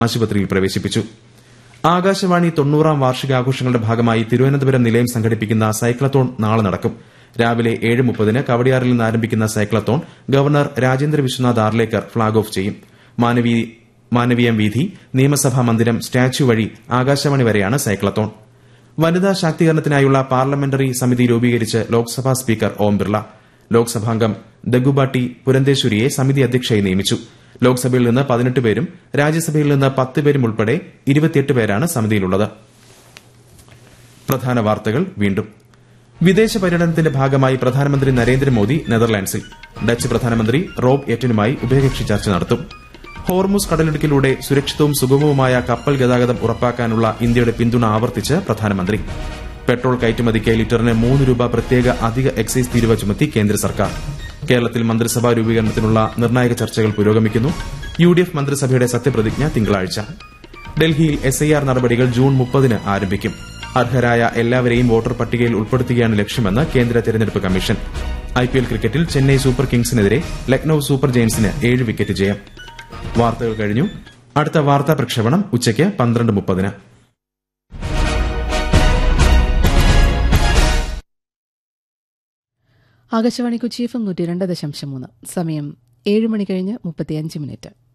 ആശുപത്രിയിൽ പ്രവേശിപ്പിച്ചു. ആകാശവാണി 90-ാം വാർഷികാഘോഷങ്ങളുടെ ഭാഗമായി തിരുവനന്തപുരം നിലയം സംഘടിപ്പിക്കുന്ന സൈക്ലത്തോൺ നാളെ നടക്കും. രാവിലെ 7:30 കവടിയാറിൽ നിന്ന് ആരംഭിക്കുന്ന cyclothon governor Rajendra Vishwanath Arlekar flag off ചെയ്യും. മാനവീയം വീഥി, നിയമസഭാ മന്ദിരം, സ്റ്റാച്യു വഴി ആകാശവാണി വരെയാണ് സൈക്ലത്തോൺ. വനിതാ ശാക്തീകരണത്തിനായുള്ള പാർലമെന്ററി സമിതി രൂപീകരിച്ച് ലോക്സഭാ സ്പീക്കർ ഓം ബിർള. ലോക്സഭാംഗം ദഗുബാട്ടി പുരന്തേശ്വരിയെ സമിതി അധ്യക്ഷയായി നിയമിച്ചു. ലോക്സഭയിൽ നിന്ന് 18 പേരും രാജ്യസഭയിൽ നിന്ന് 10 പേരും ഉൾപ്പെടെ 28 പേരാണ് സമിതിയിലുള്ളത്. പ്രധാന വാർത്തകൾ വീണ്ടും. വിദേശ പര്യടനത്തിന്റെ ഭാഗമായി പ്രധാനമന്ത്രി നരേന്ദ്രമോദി നെതർലാൻഡ്സിൽ. ഡച്ച് പ്രധാനമന്ത്രി റോബ് എറ്റനുമായി ഉഭയകക്ഷി ചർച്ച നടത്തും. ഹോർമുസ് കടലിടുക്കിലൂടെ സുരക്ഷിതവും സുഗമവുമായ കപ്പൽ ഗതാഗതം ഉറപ്പാക്കാനുള്ള ഇന്ത്യയുടെ പിന്തുണ ആവർത്തിച്ച് പ്രധാനമന്ത്രി. പെട്രോൾ കയറ്റുമതിക്ക് ലിറ്ററിന് 3 രൂപ പ്രത്യേക അധിക എക്സൈസ് തീരുവ ചുമത്തി കേന്ദ്ര സർക്കാർ. കേരളത്തിൽ മന്ത്രിസഭാ രൂപീകരണത്തിനുള്ള നിർണായക ചർച്ചകൾ പുരോഗമിക്കുന്നു. UDF മന്ത്രിസഭയുടെ സത്യപ്രതിജ്ഞ തിങ്കളാഴ്ച. ഡൽഹിയിൽ SIR നടപടികൾ ജൂൺ 30 ആരംഭിക്കും. അർഹരായ എല്ലാവരെയും വോട്ടർ പട്ടികയിൽ ഉൾപ്പെടുത്തുകയാണ് ലക്ഷ്യമെന്ന് കേന്ദ്ര തെരഞ്ഞെടുപ്പ് കമ്മീഷൻ. IPL ക്രിക്കറ്റിൽ Chennai super കിങ്സിനെതിരെ Lucknow super ജയന്റ്സിന് 7 wicket ജയം. വാർത്തകൾ കഴിഞ്ഞു. അടുത്ത വാർത്താ പ്രക്ഷേപണം ഉച്ചയ്ക്ക് 12:30. ആകാശവാണി കൊച്ചി FM 102.3. സമയം 7 മണി കഴിഞ്ഞ് 35 മിനിറ്റ്.